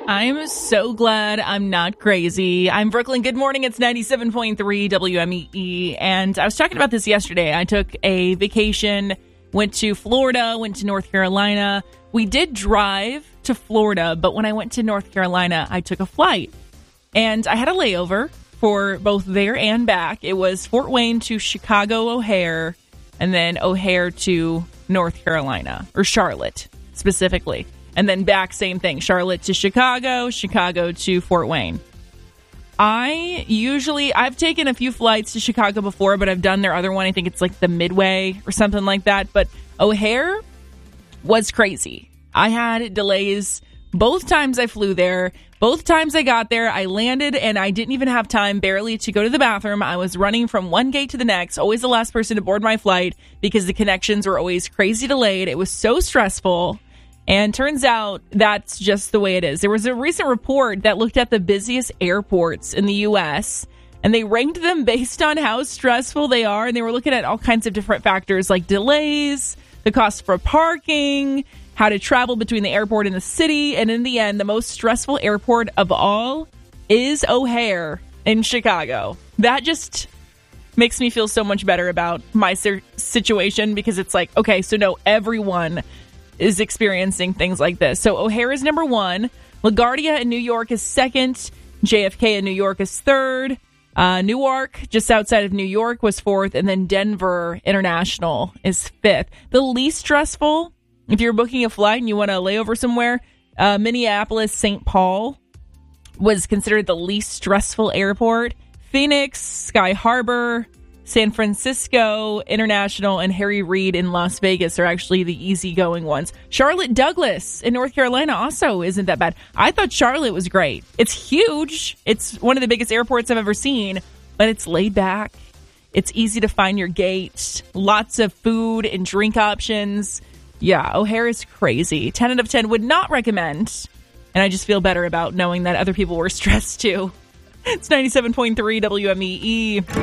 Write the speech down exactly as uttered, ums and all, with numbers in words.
I'm so glad I'm not crazy. I'm Brooklyn. Good morning. It's ninety-seven point three W M E E. And I was talking about this yesterday. I took a vacation, went to Florida, went to North Carolina. We did drive to Florida, but when I went to North Carolina, I took a flight. And I had a layover for both there and back. It was Fort Wayne to Chicago O'Hare, and then O'Hare to North Carolina, or Charlotte specifically. And then back, same thing. Charlotte to Chicago, Chicago to Fort Wayne. I usually, I've taken a few flights to Chicago before, but I've done their other one. I think it's like the Midway or something like that. But O'Hare was crazy. I had delays both times I flew there. Both times I got there, I landed and I didn't even have time barely to go to the bathroom. I was running from one gate to the next, always the last person to board my flight because the connections were always crazy delayed. It was so stressful. And turns out that's just the way it is. There was a recent report that looked at the busiest airports in the U S, and they ranked them based on how stressful they are. And they were looking at all kinds of different factors like delays, the cost for parking, how to travel between the airport and the city. And in the end, the most stressful airport of all is O'Hare in Chicago. That just makes me feel so much better about my situation because it's like, okay, so no, everyone is experiencing things like this. So O'Hare is number one. LaGuardia in New York is second. J F K in New York is third. Uh, Newark, just outside of New York, was fourth. And then Denver International is fifth. The least stressful, if you're booking a flight and you want to lay over somewhere, uh, Minneapolis, Saint Paul was considered the least stressful airport. Phoenix, Sky Harbor, San Francisco International, and Harry Reid in Las Vegas are actually the easygoing ones. Charlotte Douglas in North Carolina also isn't that bad. I thought Charlotte was great. It's huge. It's one of the biggest airports I've ever seen, but it's laid back. It's easy to find your gate. Lots of food and drink options. Yeah, O'Hare is crazy. ten out of ten would not recommend. And I just feel better about knowing that other people were stressed too. It's ninety-seven point three W M E E.